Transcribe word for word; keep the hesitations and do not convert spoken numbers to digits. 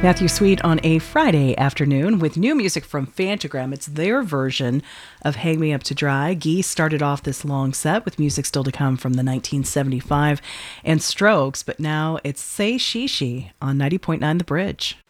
Matthew Sweet on a Friday afternoon with new music from Phantogram. It's their version of Hang Me Up to Dry. Guy started off this long set with music still to come from the nineteen seventy-five and Strokes, but now it's Say She She on ninety point nine The Bridge.